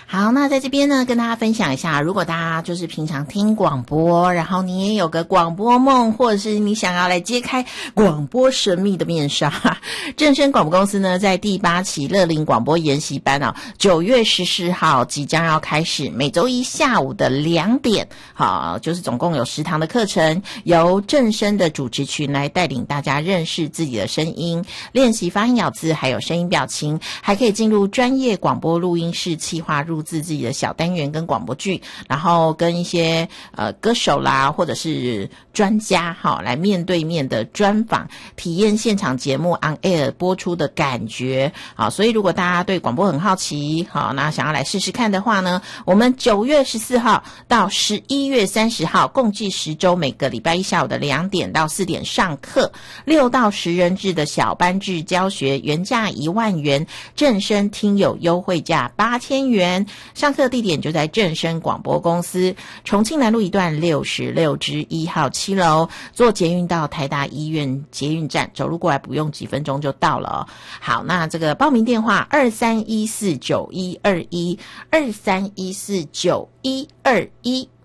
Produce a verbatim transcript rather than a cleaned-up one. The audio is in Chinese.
好，那在这边呢，跟大家分享一下，如果大家就是平常听广播，然后你也有个广播梦，或者是你想要来揭开广播神秘的面纱，正声广播公司呢，在第八期乐龄广播研习班哦，九月十四号即将要开始，每周一下午的两点，好，就是总共有十堂的课程，由正声的主持群来带领大家认识自己的声音，练习发音咬字，还有声音表情，还可以进入专业广播录音室企划入自自己的小单元跟广播剧，然后跟一些呃歌手啦，或者是专家好来面对面的专访，体验现场节目 on air 播出的感觉。好，所以如果大家对广播很好奇，好，那想要来试试看的话呢，我们九月十四号到十一月三十号共计十周，每个礼拜一下午的两点到四点上课，六到十人制的小班制教学，原价一万元，正声听友优惠价八千元。上课地点就在正声广播公司重庆南路一段六十六之一号七楼，坐捷运到台大医院捷运站，走路过来不用几分钟就到了哦。好，那这个报名电话二三一四九一二一 二三一四九一二一。